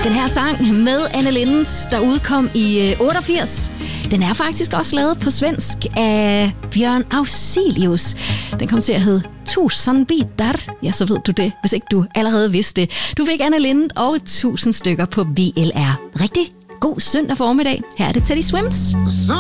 Den her sang med Anne Linnet, der udkom i 88, den er faktisk også lavet på svensk af Bjørn Afzelius. Den kom til at hedde 1000 bitar. Ja, så ved du det, hvis ikke du allerede vidste det. Du fik Anne Linnet og 1000 stykker på VLR. Rigtig god søndag formiddag. Her er det Teddy Swims.